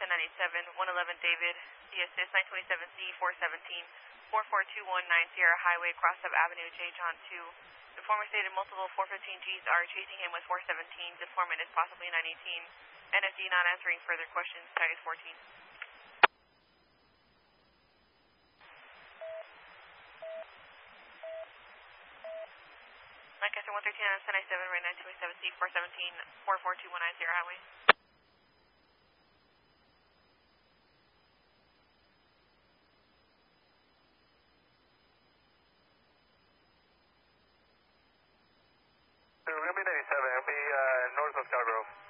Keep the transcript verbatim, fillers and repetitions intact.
ten ninety-seven, one eleven David, the assist nine twenty-seven C, four seventeen, four four two one nine Sierra Highway, Crossup Avenue, J. John two. Informant stated multiple four fifteen Gs are chasing him with four seventeen. The informant is possibly nine eighteen. N F D not answering further questions. Tag is fourteen. Lancaster one thirteen on ten ninety-seven, right nine twenty-seven C, four seventeen, four four two one nine Sierra Highway. We're going to be ninety-seven. It'll be uh, north of Scarborough.